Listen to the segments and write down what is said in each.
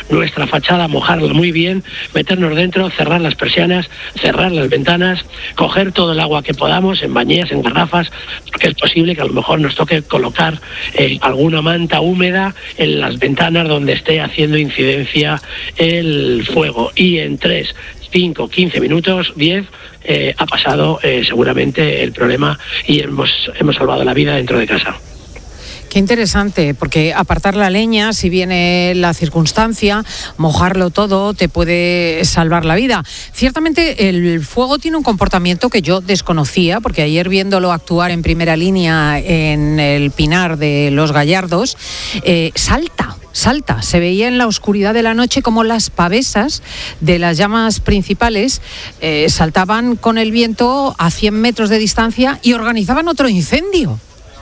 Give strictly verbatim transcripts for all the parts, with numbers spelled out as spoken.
nuestra fachada, mojarla muy bien, meternos dentro, cerrar las persianas, cerrar las ventanas, coger todo el agua que podamos en bañeras, en garrafas, porque es posible que a lo mejor nos toque colocar eh, alguna manta húmeda en las ventanas donde esté haciendo incidencia el fuego. Y en tres, cinco, quince minutos, diez, eh, ha pasado eh, seguramente el problema y hemos, hemos salvado la vida dentro de casa. Qué interesante, porque apartar la leña, si viene la circunstancia, mojarlo todo, te puede salvar la vida. Ciertamente el fuego tiene un comportamiento que yo desconocía, porque ayer viéndolo actuar en primera línea en el Pinar de Los Gallardos, eh, salta. Salta, se veía en la oscuridad de la noche como las pavesas de las llamas principales eh, saltaban con el viento a cien metros de distancia y organizaban otro incendio.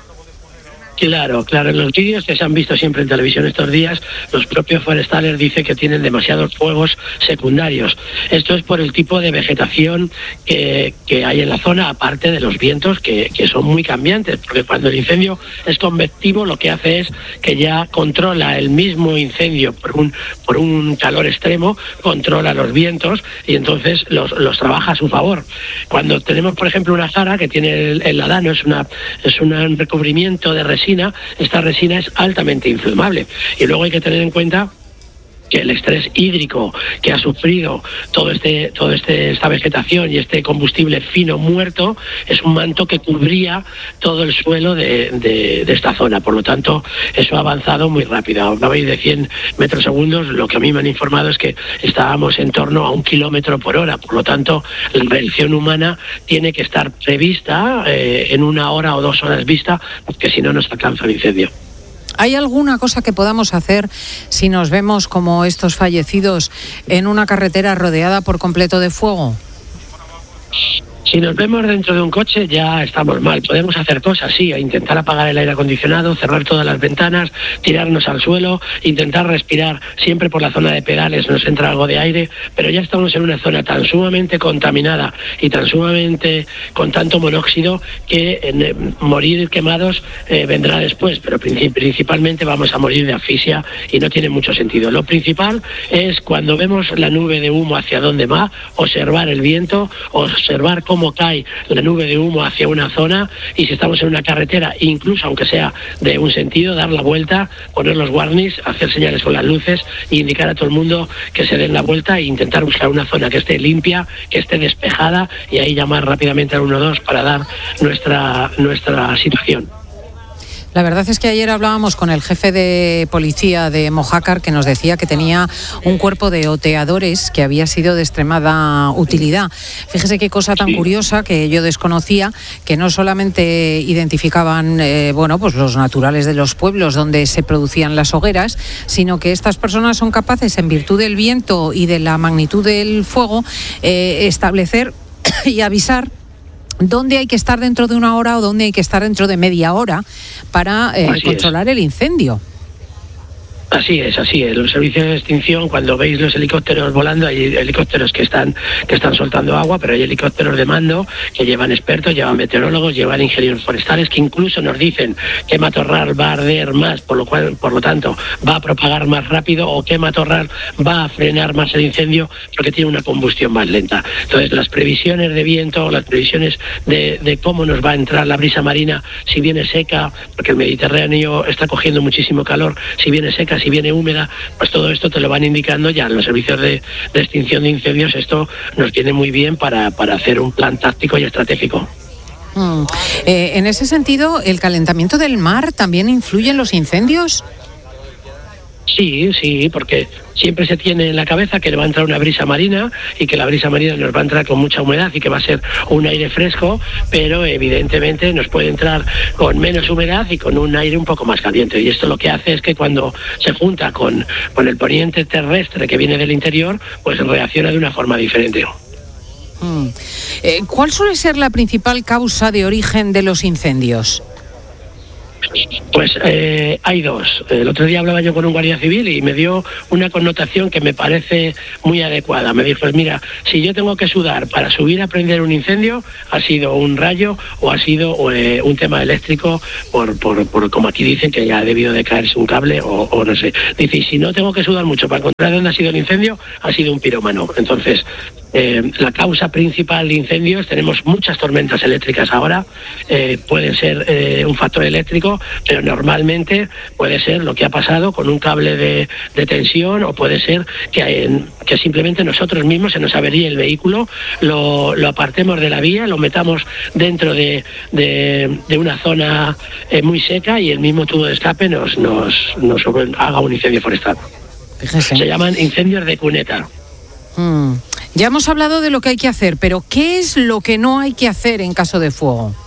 Claro, claro, en los vídeos que se han visto siempre en televisión estos días, los propios forestales dicen que tienen demasiados fuegos secundarios. Esto es por el tipo de vegetación que, que hay en la zona, aparte de los vientos que, que son muy cambiantes, porque cuando el incendio es convectivo lo que hace es que ya controla el mismo incendio por un, por un calor extremo, controla los vientos y entonces los, los trabaja a su favor. Cuando tenemos, por ejemplo, una jara que tiene el, el ladano, es, una, es un recubrimiento de resina. Esta resina es altamente inflamable y luego hay que tener en cuenta que el estrés hídrico que ha sufrido todo este, todo este, esta vegetación y este combustible fino muerto es un manto que cubría todo el suelo de, de, de esta zona. Por lo tanto, eso ha avanzado muy rápido. Hablabais de cien metros segundos, lo que a mí me han informado es que estábamos en torno a un kilómetro por hora. Por lo tanto, la reacción humana tiene que estar prevista eh, en una hora o dos horas vista, porque si no nos alcanza el incendio. ¿Hay alguna cosa que podamos hacer si nos vemos como estos fallecidos en una carretera rodeada por completo de fuego? Si nos vemos dentro de un coche ya estamos mal. Podemos hacer cosas, sí, intentar apagar el aire acondicionado, cerrar todas las ventanas, tirarnos al suelo, intentar respirar. Siempre por la zona de pedales nos entra algo de aire, pero ya estamos en una zona tan sumamente contaminada y tan sumamente con tanto monóxido que eh, morir quemados eh, vendrá después, pero principalmente vamos a morir de asfixia y no tiene mucho sentido. Lo principal es cuando vemos la nube de humo hacia dónde va, observar el viento, observar cómo cómo cae la nube de humo hacia una zona y si estamos en una carretera, incluso aunque sea de un sentido, dar la vuelta, poner los warnings, hacer señales con las luces e indicar a todo el mundo que se den la vuelta e intentar buscar una zona que esté limpia, que esté despejada y ahí llamar rápidamente al uno dos para dar nuestra, nuestra situación. La verdad es que ayer hablábamos con el jefe de policía de Mojácar que nos decía que tenía un cuerpo de oteadores que había sido de extremada utilidad. Fíjese qué cosa tan curiosa que yo desconocía, que no solamente identificaban eh, bueno, pues los naturales de los pueblos donde se producían las hogueras, sino que estas personas son capaces, en virtud del viento y de la magnitud del fuego, eh, establecer y avisar dónde hay que estar dentro de una hora o dónde hay que estar dentro de media hora para eh, controlar el incendio. Así es, así es. Los servicios de extinción, cuando veis los helicópteros volando, hay helicópteros que están que están soltando agua, pero hay helicópteros de mando que llevan expertos, llevan meteorólogos, llevan ingenieros forestales que incluso nos dicen qué matorral va a arder más, por lo cual, por lo tanto, va a propagar más rápido o qué matorral va a frenar más el incendio porque tiene una combustión más lenta. Entonces, las previsiones de viento, las previsiones de, de cómo nos va a entrar la brisa marina, si viene seca, porque el Mediterráneo está cogiendo muchísimo calor, si viene seca, si viene húmeda, pues todo esto te lo van indicando ya los servicios de, de extinción de incendios. Esto nos viene muy bien para, para hacer un plan táctico y estratégico. Mm. Eh, en ese sentido, ¿el calentamiento del mar también influye en los incendios? Sí, sí, porque siempre se tiene en la cabeza que le va a entrar una brisa marina y que la brisa marina nos va a entrar con mucha humedad y que va a ser un aire fresco, pero evidentemente nos puede entrar con menos humedad y con un aire un poco más caliente. Y esto lo que hace es que cuando se junta con, con el poniente terrestre que viene del interior, pues reacciona de una forma diferente. Mm. Eh, ¿Cuál suele ser la principal causa de origen de los incendios? Pues eh, hay dos. El otro día hablaba yo con un guardia civil y me dio una connotación que me parece muy adecuada. Me dijo, pues mira, si yo tengo que sudar para subir a prender un incendio, ha sido un rayo o ha sido eh, un tema eléctrico, por, por, por como aquí dicen que ya ha debido de caerse un cable o, o no sé. Dice, y si no tengo que sudar mucho para encontrar dónde ha sido el incendio, ha sido un pirómano. Entonces, eh, la causa principal de incendios, tenemos muchas tormentas eléctricas ahora, eh, puede ser eh, un factor eléctrico, pero normalmente puede ser lo que ha pasado con un cable de, de tensión, o puede ser que, hay, que simplemente nosotros mismos se nos averíe el vehículo, lo, lo apartemos de la vía, lo metamos dentro de, de, de una zona eh, muy seca y el mismo tubo de escape nos, nos, nos haga un incendio forestal. Fíjese. Se llaman incendios de cuneta. Mm. Ya hemos hablado de lo que hay que hacer, pero ¿qué es lo que no hay que hacer en caso de fuego?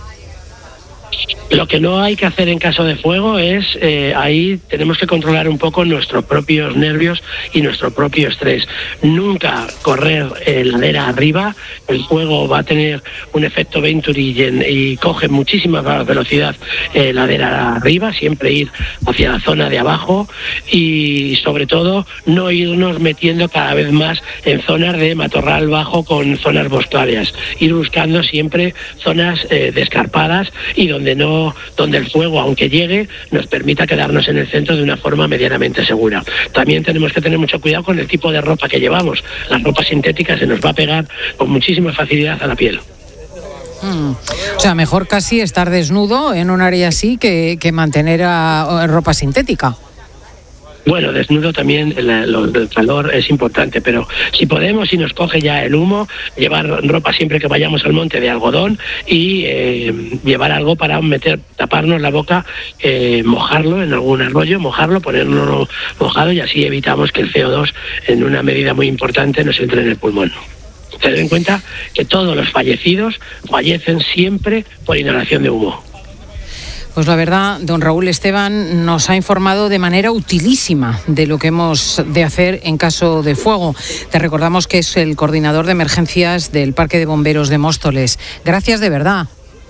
Lo que no hay que hacer en caso de fuego es, eh, ahí tenemos que controlar un poco nuestros propios nervios y nuestro propio estrés. Nunca correr eh, ladera arriba, el fuego va a tener un efecto Venturi y, en, y coge muchísima velocidad eh, ladera arriba, siempre ir hacia la zona de abajo y sobre todo no irnos metiendo cada vez más en zonas de matorral bajo con zonas boscáreas, ir buscando siempre zonas eh, descarpadas y donde no donde el fuego, aunque llegue, nos permita quedarnos en el centro de una forma medianamente segura. También tenemos que tener mucho cuidado con el tipo de ropa que llevamos. La ropa sintética se nos va a pegar con muchísima facilidad a la piel. Mm. O sea, mejor casi estar desnudo en un área así que, que mantener a, a ropa sintética. Bueno, desnudo también, el, el calor es importante, pero si podemos, si nos coge ya el humo, llevar ropa siempre que vayamos al monte de algodón y eh, llevar algo para meter, taparnos la boca, eh, mojarlo en algún arroyo, mojarlo, ponerlo mojado y así evitamos que el C O dos en una medida muy importante nos entre en el pulmón. Ten en cuenta que todos los fallecidos fallecen siempre por inhalación de humo. Pues la verdad, don Raúl Esteban nos ha informado de manera utilísima de lo que hemos de hacer en caso de fuego. Te recordamos que es el coordinador de emergencias del Parque de Bomberos de Móstoles. Gracias de verdad.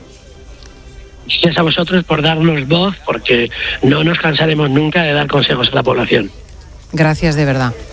Gracias a vosotros por darnos voz, porque no nos cansaremos nunca de dar consejos a la población. Gracias de verdad.